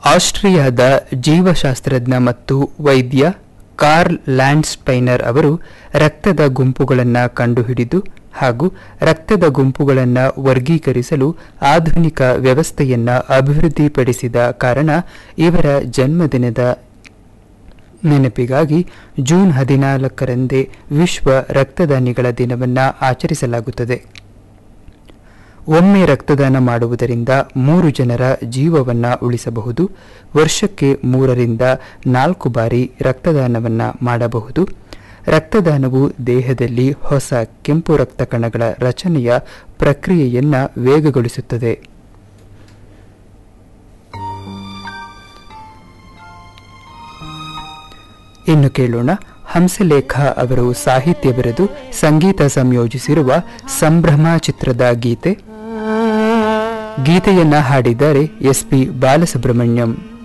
ಆಸ್ಟ್ರಿಯಾದ ಜೀವಶಾಸ್ತ್ರಜ್ಞ ಮತ್ತು ವೈದ್ಯ ಕಾರ್ಲ್ ಲ್ಯಾಂಡ್ಸ್ಪೈನರ್ ಅವರು ರಕ್ತದ ಗುಂಪುಗಳನ್ನು ಕಂಡುಹಿಡಿದು ಹಾಗೂ ರಕ್ತದ ಗುಂಪುಗಳನ್ನು ವರ್ಗೀಕರಿಸಲು ಆಧುನಿಕ ವ್ಯವಸ್ಥೆಯನ್ನು ಅಭಿವೃದ್ಧಿಪಡಿಸಿದ ಕಾರಣ ಇವರ ಜನ್ಮದಿನದ ನೆನಪಿಗಾಗಿ ಜೂನ್ 14ರಂದೇ ವಿಶ್ವ ರಕ್ತದಾನಿಗಳ ದಿನವನ್ನು ಆಚರಿಸಲಾಗುತ್ತದೆ. ಒಮ್ಮೆ ರಕ್ತದಾನ ಮಾಡುವುದರಿಂದ 3 ಜನರ ಜೀವವನ್ನು ಉಳಿಸಬಹುದು. ವರ್ಷಕ್ಕೆ 3 ರಿಂದ 4 ಬಾರಿ ರಕ್ತದಾನವನ್ನು ಮಾಡಬಹುದು. ರಕ್ತದಾನವು ದೇಹದಲ್ಲಿ ಹೊಸ ಕೆಂಪು ರಕ್ತ ಕಣಗಳ ರಚನೆಯ ಪ್ರಕ್ರಿಯೆಯನ್ನು ವೇಗಗೊಳಿಸುತ್ತದೆ. ಇನ್ನು ಕೇಳೋಣ, ಹಂಸಲೇಖ ಅವರು ಸಾಹಿತ್ಯ ಬರೆದು ಸಂಗೀತ ಸಂಯೋಜಿಸಿರುವ ಸಂಭ್ರಮ ಚಿತ್ರದ ಗೀತೆಯನ್ನ ಹಾಡಿದ್ದಾರೆ ಎಸ್ ಪಿ ಬಾಲಸುಬ್ರಹ್ಮಣ್ಯಂ.